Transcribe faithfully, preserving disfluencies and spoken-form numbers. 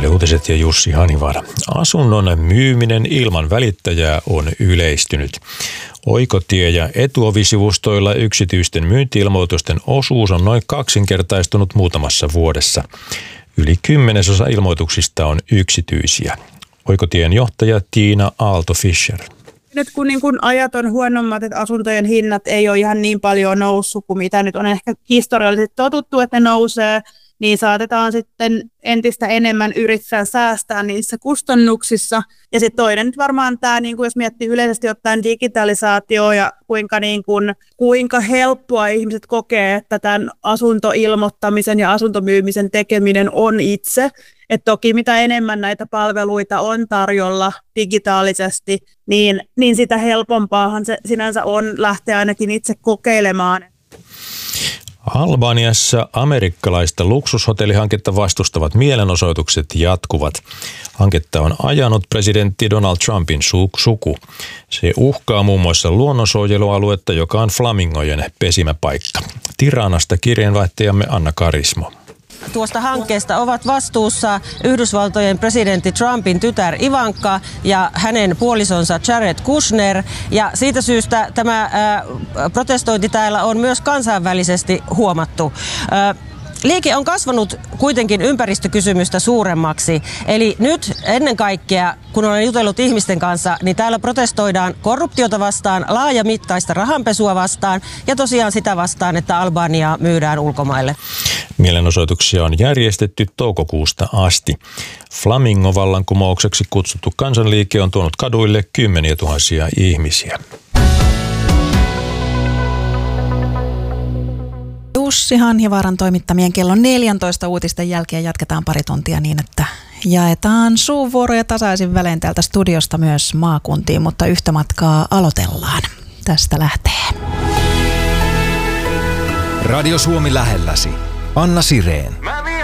Yle Uutiset ja Jussi Hanivaara. Asunnon myyminen ilman välittäjää on yleistynyt. Oikotie- ja etuovisivustoilla yksityisten myynti-ilmoitusten osuus on noin kaksinkertaistunut muutamassa vuodessa. Yli kymmenesosa ilmoituksista on yksityisiä. Oikotien johtaja Tiina Aalto-Fischer. Nyt kun, niin kun ajat on huonommat, että asuntojen hinnat ei ole ihan niin paljon noussut kuin mitä nyt on ehkä historiallisesti totuttu, että ne nousee, niin saatetaan sitten entistä enemmän yrittää säästää niissä kustannuksissa. Ja sitten toinen nyt varmaan tämä, niin kuin jos miettii yleisesti ottaen digitalisaatio ja kuinka, niin kuin, kuinka helppoa ihmiset kokee, että tämän asuntoilmoittamisen ja asuntomyymisen tekeminen on itse. Että toki mitä enemmän näitä palveluita on tarjolla digitaalisesti, niin, niin sitä helpompaahan se sinänsä on lähteä ainakin itse kokeilemaan. Albaniassa amerikkalaista luksushotellihanketta vastustavat mielenosoitukset jatkuvat. Hanketta on ajanut presidentti Donald Trumpin suku. Se uhkaa muun muassa luonnonsuojelualuetta, joka on flamingojen pesimäpaikka. Tiranasta kirjeenvaihtajamme Anna Karismo. Tuosta hankkeesta ovat vastuussa Yhdysvaltojen presidentti Trumpin tytär Ivanka ja hänen puolisonsa Jared Kushner. Ja siitä syystä tämä ää, protestointi täällä on myös kansainvälisesti huomattu. Ää, Liike on kasvanut kuitenkin ympäristökysymystä suuremmaksi. Eli nyt ennen kaikkea, kun olen jutellut ihmisten kanssa, niin täällä protestoidaan korruptiota vastaan, laajamittaista rahanpesua vastaan ja tosiaan sitä vastaan, että Albaniaa myydään ulkomaille. Mielenosoituksia on järjestetty toukokuusta asti. Flamingo-vallankumoukseksi kutsuttu kansanliike on tuonut kaduille kymmeniä tuhansia ihmisiä. Jussi Hanhivaaran toimittamien kello neljäntoista uutisten jälkeen jatketaan pari tuntia niin, että jaetaan suuvuoroja tasaisin välein täältä studiosta myös maakuntiin, mutta yhtä matkaa aloitellaan. Tästä lähtee. Radio Suomi lähelläsi. Anna Sireen.